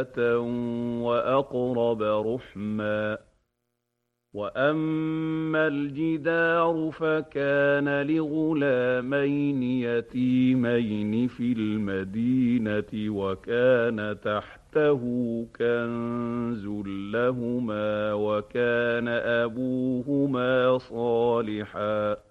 وأقرب رحما وأما الجدار فكان لغلامين يتيمين في المدينة وكان تحته كنز لهما وكان أبوهما صالحا